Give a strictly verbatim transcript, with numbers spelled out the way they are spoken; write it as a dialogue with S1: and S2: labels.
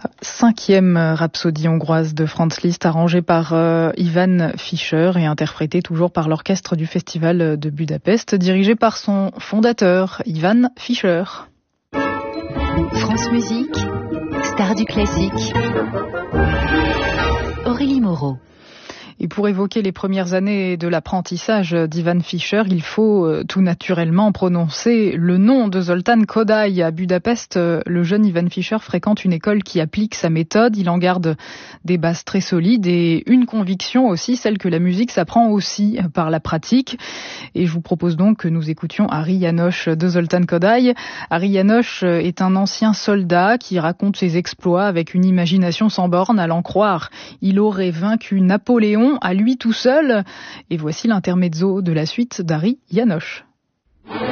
S1: Cinquième rhapsodie hongroise de Franz Liszt, arrangée par euh, Ivan Fischer et interprétée toujours par l'orchestre du Festival de Budapest, dirigé par son fondateur, Ivan Fischer.
S2: France Musique, star du classique. Aurélie Moreau.
S1: Et pour évoquer les premières années de l'apprentissage d'Ivan Fischer, il faut euh, tout naturellement prononcer le nom de Zoltán Kodály. À Budapest, euh, le jeune Ivan Fischer fréquente une école qui applique sa méthode. Il en garde des bases très solides et une conviction aussi, celle que la musique s'apprend aussi par la pratique. Et je vous propose donc que nous écoutions Hari János de Zoltán Kodály. Hari János est un ancien soldat qui raconte ses exploits avec une imagination sans borne. À l'en croire, il aurait vaincu Napoléon à lui tout seul. Et voici l'intermezzo de la suite d'Hari János.